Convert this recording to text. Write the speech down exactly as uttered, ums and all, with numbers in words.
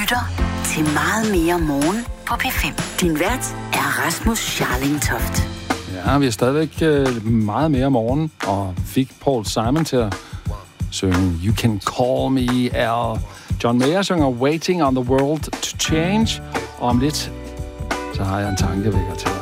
lytter til Meget mere morgen på P fem. Din vært er Rasmus Scharling-Toft. Ja, vi er stadigvæk øh, meget mere om morgenen, og fik Paul Simon til at synge You Can Call Me, og John Mayer synger Waiting on the World to Change, og om lidt, så har jeg en tankevækker til